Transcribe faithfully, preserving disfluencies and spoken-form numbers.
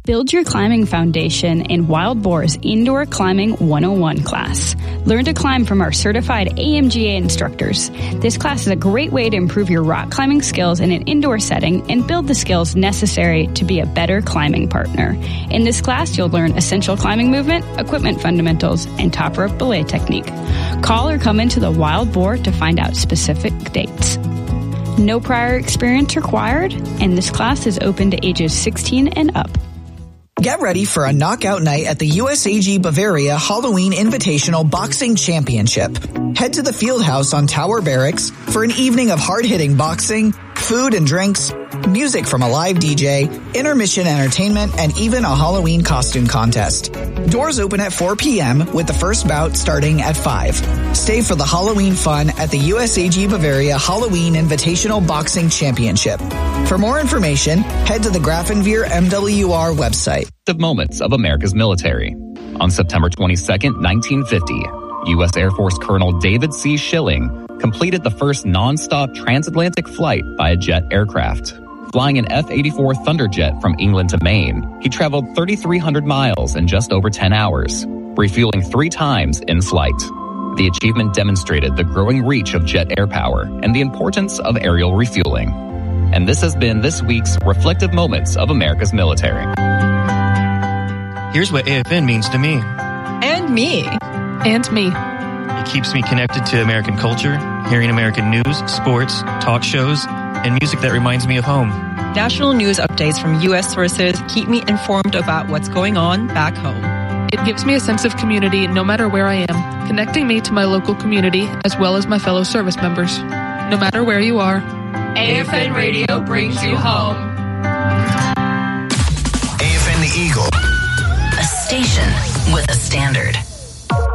Build your climbing foundation in Wild Boar's Indoor Climbing one oh one class. Learn to climb from our certified A M G A instructors. This class is a great way to improve your rock climbing skills in an indoor setting and build the skills necessary to be a better climbing partner. In this class, you'll learn essential climbing movement, equipment fundamentals, and top rope belay technique. Call or come into the Wild Boar to find out specific dates. No prior experience required, and this class is open to ages sixteen and up. Get ready for a knockout night at the U S A G Bavaria Halloween Invitational Boxing Championship. Head to the Fieldhouse on Tower Barracks for an evening of hard-hitting boxing, food and drinks, music from a live D J, intermission entertainment, and even a Halloween costume contest. Doors open at four p.m. with the first bout starting at five. Stay for the Halloween fun at the U S A G Bavaria Halloween Invitational Boxing Championship. For more information, head to the Grafenwehr M W R website. Moments of America's military. On September twenty-second, nineteen fifty, U S Air Force Colonel David C. Schilling completed the first non-stop transatlantic flight by a jet aircraft. Flying an F eighty-four Thunderjet from England to Maine, he traveled thirty-three hundred miles in just over ten hours, refueling three times in flight. The achievement demonstrated the growing reach of jet air power and the importance of aerial refueling. And this has been this week's Reflective Moments of America's Military. Here's what A F N means to me. And me. And me. It keeps me connected to American culture, hearing American news, sports, talk shows, and music that reminds me of home. National news updates from U S sources keep me informed about what's going on back home. It gives me a sense of community no matter where I am, connecting me to my local community as well as my fellow service members. No matter where you are, A F N Radio brings you home. A F N The Eagle. A station with a standard.